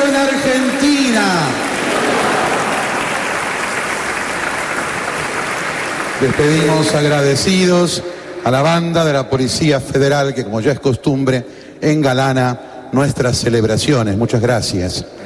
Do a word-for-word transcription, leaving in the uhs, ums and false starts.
en Argentina. Les pedimos agradecidos a la banda de la Policía Federal que, como ya es costumbre, engalana nuestras celebraciones. Muchas gracias.